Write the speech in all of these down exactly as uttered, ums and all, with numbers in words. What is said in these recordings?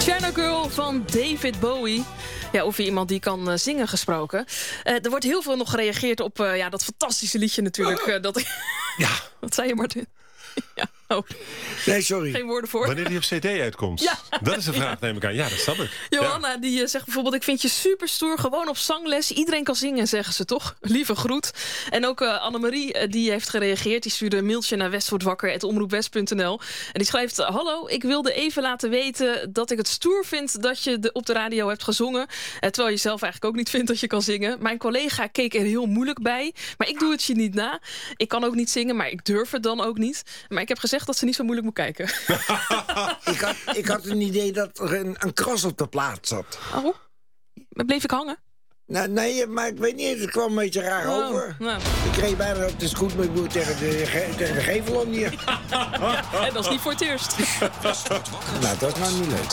China Girl van David Bowie. Ja, over iemand die kan uh, zingen gesproken. Uh, er wordt heel veel nog gereageerd op uh, ja, dat fantastische liedje natuurlijk. Uh, dat... Ja. Wat zei je, Martin? Ja, oh. Nee, sorry. Geen woorden voor. Wanneer die op cd uitkomt. Ja. Dat is een vraag, ja. neem ik aan. Ja, dat snap ik. Johanna, ja. die uh, zegt bijvoorbeeld... ik vind je super stoer, gewoon op zangles. Iedereen kan zingen, zeggen ze toch? Lieve groet. En ook uh, Annemarie, uh, die heeft gereageerd. Die stuurde een mailtje naar westwoordwakker apenstaartje omroep west punt n l. En die schrijft... Hallo, ik wilde even laten weten dat ik het stoer vind... dat je de, op de radio hebt gezongen. Uh, terwijl je zelf eigenlijk ook niet vindt dat je kan zingen. Mijn collega keek er heel moeilijk bij. Maar ik doe het je niet na. Ik kan ook niet zingen, maar ik durf het dan ook niet. Maar ik heb gezegd dat ze niet zo moeilijk moet kijken. ik, had, ik had een idee dat er een, een kras op de plaat zat. Oh, bleef ik hangen? Nou, nee, maar ik weet niet, het kwam een beetje raar oh, over. Nou. Ik kreeg bijna dat het is goed, maar ik moet tegen de, tegen de gevel om hier. Ja, en dat is niet voor het eerst. Nou, dat is nou niet leuk.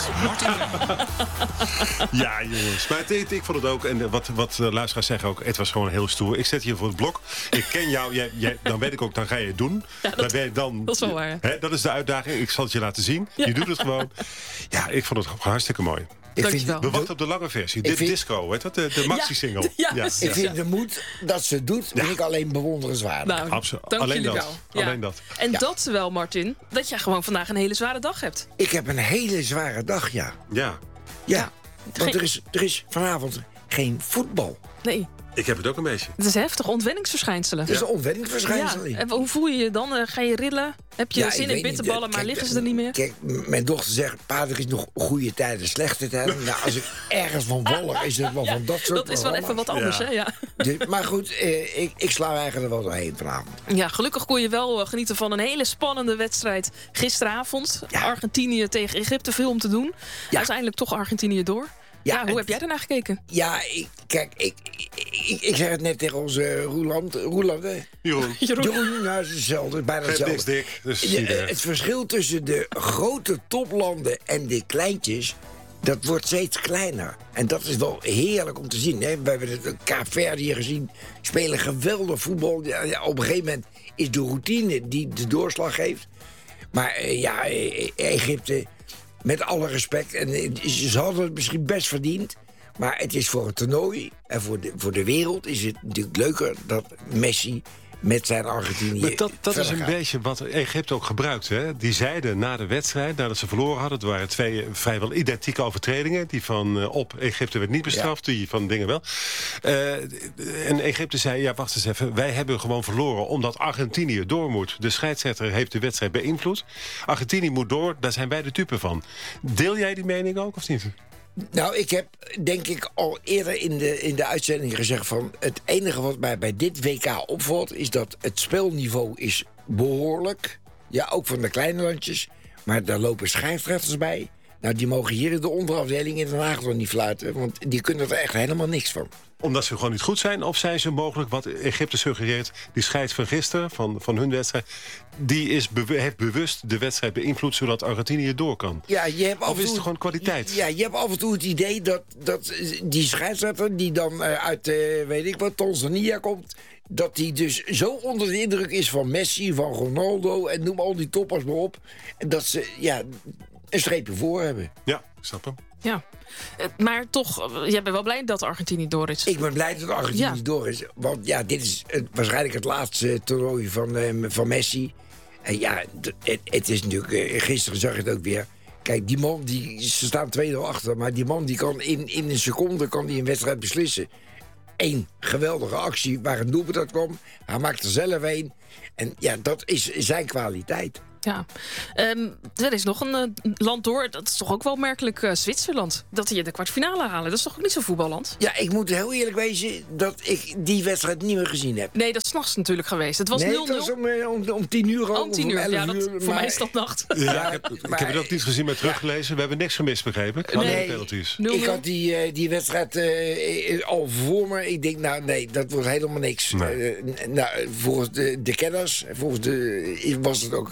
Ja, jongens. Maar het, ik vond het ook, en wat, wat luisteraars zeggen ook, het was gewoon heel stoer. Ik zet hier voor het blok. Ik ken jou, jij, jij, dan weet ik ook, dan ga je het doen. Ja, dat, dan ben je dan, dat is wel waar. Hè, dat is de uitdaging. Ik zal het je laten zien. Ja. Je doet het gewoon. Ja, ik vond het hartstikke mooi. Ik vind, we wachten op de lange versie. De vind, disco, weet dat? De, de maxi-single. Ja, ja, ja. Ik vind de moed dat ze het doet, vind ja. ik alleen bewonderenswaardig. Nou, absoluut. Alleen dat. Ja. Alleen dat. En ja. dat wel, Martin, dat jij gewoon vandaag een hele zware dag hebt. Ik heb een hele zware dag, ja. Ja. Ja, ja. want er is, er is vanavond geen voetbal. Nee. Ik heb het ook een beetje. Het is heftig, ontwenningsverschijnselen. Het is een ontwenningsverschijnsel. Ja. Hoe voel je je dan? Uh, ga je rillen? Heb je ja, zin in bitterballen, niet, maar kijk, liggen ze er niet meer? Kijk, mijn dochter zegt, pa, er is nog goede tijden, slechte tijden. Nou, als ik ergens van wol, is het wel ja, van dat soort Dat is wel even wat anders, ja. hè? Ja. Dus, maar goed, eh, ik, ik sla eigenlijk wel doorheen vanavond. Ja, gelukkig kon je wel uh, genieten van een hele spannende wedstrijd gisteravond. Ja. Argentinië tegen Egypte, veel om te doen. Ja. Uiteindelijk toch Argentinië door. Ja, ja, hoe het, heb jij daarnaar gekeken? Ja, ik, kijk, ik, ik, ik zeg het net tegen onze Roeland. Roeland, hè? Jeroen. Jeroen. Jeroen, nou is hetzelfde, bijna hetzelfde. Niks dik, dus ja, het verschil tussen de grote toplanden en de kleintjes, dat wordt steeds kleiner. En dat is wel heerlijk om te zien. Hè? We hebben het Kaapverdië hier gezien, spelen geweldig voetbal. Ja, ja, op een gegeven moment is de routine die de doorslag geeft. Maar uh, ja, Egypte... Met alle respect. En ze hadden het misschien best verdiend. Maar het is voor het toernooi en voor de, voor de wereld is het natuurlijk leuker dat Messi met zijn Argentinië. Maar dat dat is een gaat. beetje wat Egypte ook gebruikt. Hè? Die zeiden na de wedstrijd, nadat ze verloren hadden, het waren twee vrijwel identieke overtredingen. Die van uh, op Egypte werd niet bestraft, ja. die van dingen wel. Uh, en Egypte zei, ja wacht eens even, wij hebben gewoon verloren omdat Argentinië door moet. De scheidsrechter heeft de wedstrijd beïnvloed. Argentinië moet door, daar zijn wij de type van. Deel jij die mening ook of niet? Nou, ik heb denk ik al eerder in de, in de uitzending gezegd van... het enige wat mij bij dit W K opvalt is dat het speelniveau is behoorlijk. Ja, ook van de kleine landjes. Maar daar lopen scheidsrechters bij. Nou, die mogen hier in de onderafdeling in Den Haag nog niet fluiten. Want die kunnen er echt helemaal niks van. Omdat ze gewoon niet goed zijn? Of zijn ze mogelijk, wat Egypte suggereert... die scheids van gisteren, van, van hun wedstrijd... die is be- heeft bewust de wedstrijd beïnvloed... zodat Argentinië door kan? Ja, je hebt of is het gewoon kwaliteit? Ja, je hebt af en toe het idee dat, dat die scheidsrechter... die dan uh, uit, uh, weet ik wat, Tanzania komt... dat die dus zo onder de indruk is van Messi, van Ronaldo... en noem al die toppers maar op... en dat ze, ja... een streepje voor hebben. Ja, ik snap hem. Ja, maar toch, jij bent wel blij dat Argentinië door is. Ik ben blij dat Argentinië ja. door is. Want ja, dit is het, waarschijnlijk het laatste toernooi van, uh, van Messi. En ja, het, het is natuurlijk... Uh, gisteren zag je het ook weer. Kijk, die man, die, ze staan twee nul achter... maar die man die kan in, in een seconde kan die een wedstrijd beslissen. Eén geweldige actie waar een doelpunt uit kwam. Hij maakt er zelf een. En ja, dat is zijn kwaliteit. Ja, um, er is nog een uh, land door. Dat is toch ook wel opmerkelijk, uh, Zwitserland. Dat die de kwartfinale halen. Dat is toch ook niet zo'n voetballand? Ja, ik moet heel eerlijk wezen dat ik die wedstrijd niet meer gezien heb. Nee, dat is 's nachts natuurlijk geweest. Het was nul nul. Nee, het was om, uh, om, om tien uur al. Om tien uur, ja, dat, uur, voor maar, mij is dat nacht. Ja, ja, ik, heb, ik heb het ook niet gezien, maar teruggelezen. We hebben niks gemist, begrepen. Ik, nee, penalties. nul nul. Ik had die, uh, die wedstrijd uh, al voor me. Ik denk, nou nee, dat wordt helemaal niks. Nee. Uh, nou, volgens de, de kenners volgens de, was het ook een, een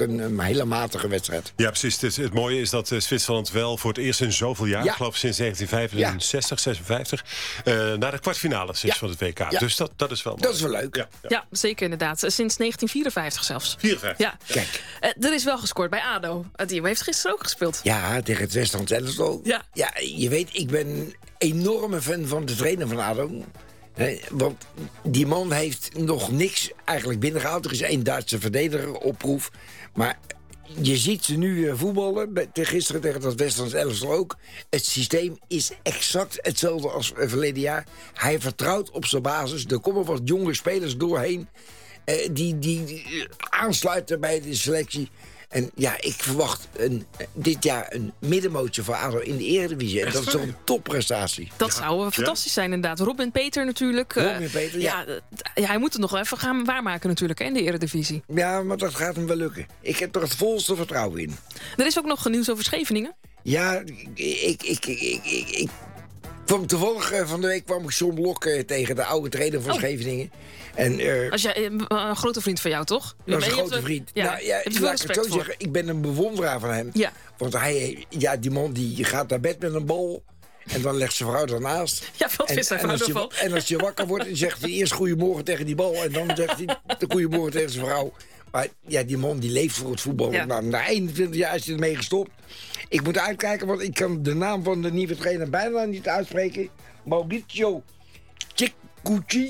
een hele matige wedstrijd. Ja, precies. Het, het mooie is dat uh, Zwitserland wel voor het eerst in zoveel jaar... Ja. ik geloof sinds negentien vijfenzestig, ja. zesenvijftig... Uh, naar de kwartfinales is ja. van het W K. Ja. Dus dat, dat is wel mooi. Dat is wel leuk. Ja, ja. ja, zeker inderdaad. Sinds negentien vierenvijftig zelfs. vierenvijftig? Ja. Kijk. Uh, er is wel gescoord bij ADO. Het team heeft gisteren ook gespeeld. Ja, tegen het Westland elftal. Ja. Ja, je weet, ik ben een enorme fan van de trainer van ADO. He, want die man heeft nog niks eigenlijk binnengehaald. Er is één Duitse verdediger op proef. Maar je ziet ze nu voetballen. Bij, gisteren tegen dat Westlands elftal ook. Het systeem is exact hetzelfde als verleden jaar. Hij vertrouwt op zijn basis. Er komen wat jonge spelers doorheen. Uh, die, die, die aansluiten bij de selectie. En ja, ik verwacht een, dit jaar een middenmootje voor ADO in de Eredivisie. En dat is toch een topprestatie. Dat ja. zou fantastisch zijn inderdaad. Robin Peter natuurlijk. Robin Peter, ja. ja. ja. Hij moet het nog wel even gaan waarmaken natuurlijk hè, in de Eredivisie. Ja, maar dat gaat hem wel lukken. Ik heb er het volste vertrouwen in. Er is ook nog nieuws over Scheveningen. Ja, ik, ik, ik, ik, ik, ik kwam toevallig van de week kwam ik John Blok tegen, de oude trainer van oh. Scheveningen. En, uh, Als jij, een grote vriend van jou, toch? Dat is een grote vriend. Ja, nou, ja, laat ik het zo voor. zeggen, ik ben een bewonderaar van hem. Ja. Want hij, ja, die man die gaat naar bed met een bal. En dan legt zijn vrouw ernaast. Ja, wat en, is zijn vrouw ervan? En als je wakker wordt, dan zegt hij eerst goedemorgen tegen die bal. En dan zegt hij de goedemorgen tegen zijn vrouw. Maar ja, die man die leeft voor het voetbal. Ja. Nou, na eenentwintig jaar is hij ermee gestopt. Ik moet uitkijken, want ik kan de naam van de nieuwe trainer bijna niet uitspreken. Mauricio Ceccucci.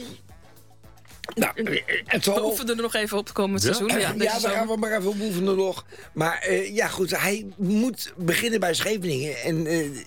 Nou, het zal... We hoeven er nog even op te komen het ja? seizoen. Ja, ja dan gaan we maar even oefenen nog. Maar uh, ja, goed, hij moet beginnen bij Scheveningen. En uh,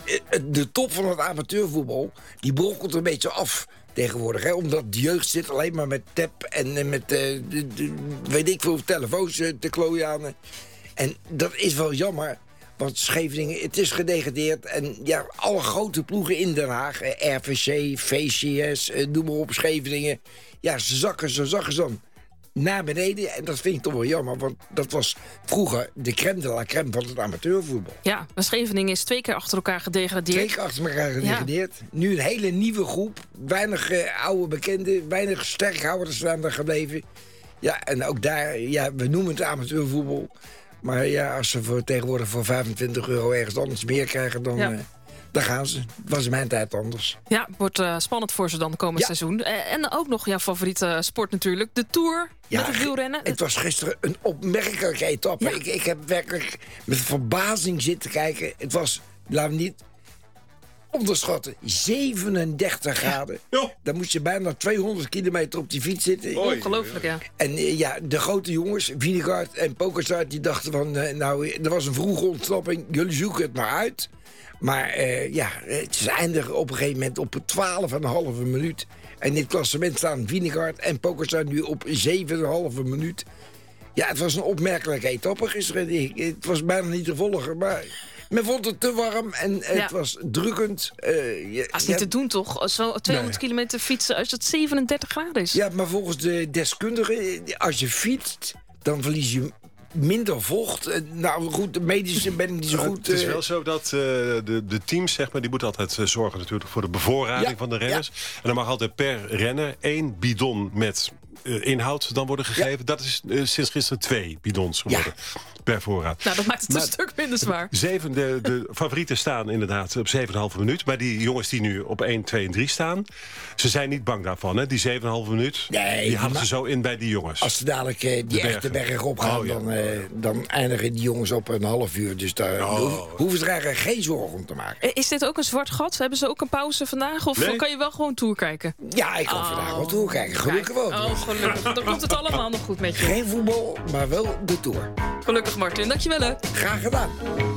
de top van het amateurvoetbal, die brokkelt een beetje af tegenwoordig. Hè? Omdat de jeugd zit alleen maar met tap en uh, met, uh, de, de, weet ik veel, telefoons uh, te klooien aan. En dat is wel jammer. Want Scheveningen, het is gedegradeerd. En ja, alle grote ploegen in Den Haag, uh, R V C, V C S, uh, noem maar op, Scheveningen. Ja, ze zakken, ze zakken ze dan naar beneden. En dat vind ik toch wel jammer. Want dat was vroeger de crème de la crème van het amateurvoetbal. Ja, maar Scheveningen is twee keer achter elkaar gedegradeerd. Twee keer achter elkaar gedegradeerd. Ja. Nu een hele nieuwe groep. Weinig uh, oude bekenden. Weinig sterkhouders zijn er gebleven. Ja, en ook daar, ja, we noemen het amateurvoetbal. Maar ja, als ze voor, tegenwoordig voor vijfentwintig euro ergens anders meer krijgen, dan... Ja. Uh, Daar gaan ze. Het was in mijn tijd anders. Ja, wordt uh, spannend voor ze dan komend ja. seizoen. Uh, en ook nog jouw favoriete sport natuurlijk. De Tour ja, met het wielrennen. Het was gisteren een opmerkelijke etappe. Ja. Ik, ik heb werkelijk met verbazing zitten kijken. Het was, laten we niet onderschatten, zevenendertig graden. Ja. Dan moest je bijna tweehonderd kilometer op die fiets zitten. Ongelooflijk, ja. En uh, ja, de grote jongens, Vingegaard en Pogačar, die dachten van... Uh, nou, er was een vroege ontsnapping. Jullie zoeken het maar uit. Maar uh, ja, ze eindigen op een gegeven moment op twaalf komma vijf minuut. En in het klassement staan Vingegaard en Pogačar nu op zeven komma vijf minuut. Ja, het was een opmerkelijke etappe gisteren. Het was bijna niet te volgen, maar men vond het te warm en ja. het was drukkend. Uh, ja, dat is niet ja, te doen, toch? Zo tweehonderd nee. kilometer fietsen als het zevenendertig graden is. Ja, maar volgens de deskundigen, als je fietst, dan verlies je minder vocht. Nou goed, de medische ben ik niet zo goed. Het is wel zo dat uh, de, de teams, zeg maar, die moeten altijd uh, zorgen natuurlijk voor de bevoorrading ja, van de renners. Ja. En dan mag altijd per renner één bidon met uh, inhoud dan worden gegeven. Ja. Dat is uh, sinds gisteren twee bidons geworden. Ja. Per voorraad. Nou, dat maakt het maar een stuk minder zwaar. Zeven, de, de favorieten staan inderdaad op zeven komma vijf minuut. Maar die jongens die nu op één, twee en drie staan, ze zijn niet bang daarvan. Hè? Die zeven komma vijf minuut, nee, die hadden ze zo in bij die jongens. Als ze dadelijk uh, die de echte berg opgaan, oh, ja. dan, uh, dan eindigen die jongens op een half uur. Dus daar oh. hoeven, hoeven ze er eigenlijk geen zorgen om te maken. Is dit ook een zwart gat? Hebben ze ook een pauze vandaag? Of nee. kan je wel gewoon Tour kijken? Ja, ik kan oh. vandaag wel Tour kijken. Gelukkig wel. Oh, gelukkig. Dan komt het allemaal nog goed met je. Geen voetbal, maar wel de Tour. Gelukkig, Martin. Dankjewel. Hè. Graag gedaan.